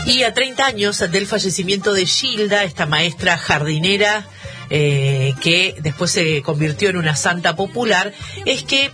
Y a 30 años del fallecimiento de Gilda, esta maestra jardinera que después se convirtió en una santa popular, es que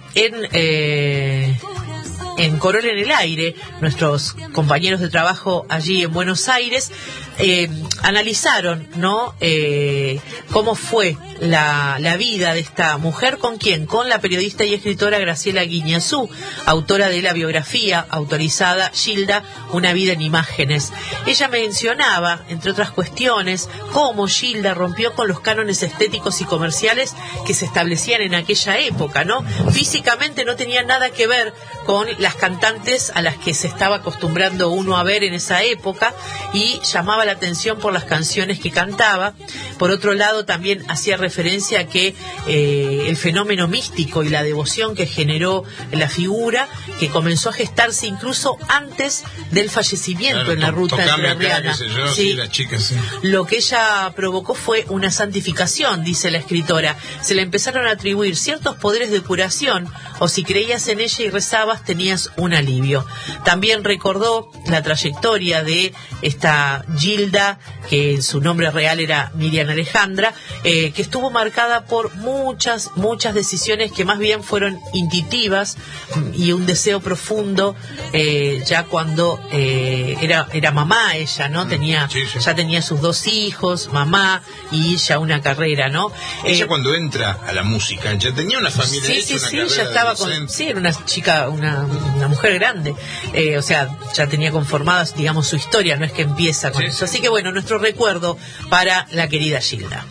en Corol en el Aire, nuestros compañeros de trabajo allí en Buenos Aires analizaron, ¿no?, cómo fue la vida de esta mujer. ¿Con quién? Con la periodista y escritora Graciela Guiñazú, autora de la biografía autorizada Gilda, una vida en imágenes. Ella mencionaba, entre otras cuestiones, cómo Gilda rompió con los cánones estéticos y comerciales que se establecían en aquella época, ¿no? Físicamente no tenía nada que ver con las cantantes a las que se estaba acostumbrando uno a ver en esa época, y llamaba la atención por las canciones que cantaba. Por otro lado, también hacía referencia a que el fenómeno místico y la devoción que generó la figura, que comenzó a gestarse incluso antes del fallecimiento, claro, en la ruta entrerriana. Sí. Lo que ella provocó fue una santificación, dice la escritora. Se le empezaron a atribuir ciertos poderes de curación, o si creías en ella y rezabas, tenías un alivio. También recordó la trayectoria de esta Gilda, que su nombre real era Miriam Alejandra, que estuvo marcada por muchas decisiones que más bien fueron intuitivas, y un deseo profundo, ya cuando era mamá ella, ¿no? Ya tenía sus 2 hijos, mamá, y ya una carrera, ¿no? Ella cuando entra a la música, ya tenía una familia hecha, una carrera ya estaba era una chica, una mujer grande, o sea, ya tenía conformada, digamos, su historia, no es que empieza con eso. Así que bueno, nuestro recuerdo para la querida Gilda.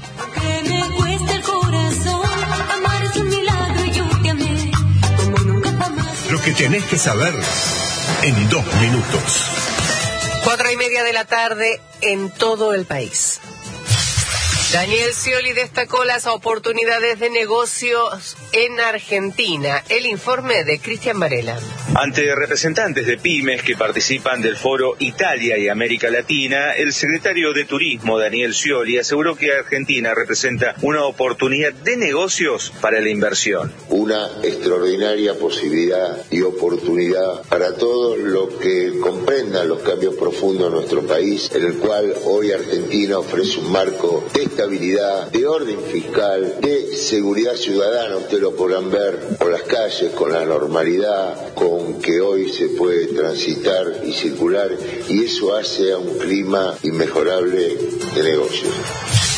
Lo que tenés que saber en 2 minutos. 4:30 de la tarde en todo el país. Daniel Scioli destacó las oportunidades de negocios en Argentina. El informe de Cristian Varela. Ante representantes de pymes que participan del foro Italia y América Latina, el secretario de Turismo, Daniel Scioli, aseguró que Argentina representa una oportunidad de negocios para la inversión. Una extraordinaria posibilidad y oportunidad para todos los que comprendan los cambios profundos en nuestro país, en el cual hoy Argentina ofrece un marco de estabilidad, de orden fiscal, de seguridad ciudadana. Ustedes lo podrán ver por las calles, con la normalidad con que hoy se puede transitar y circular, y eso hace a un clima inmejorable de negocios.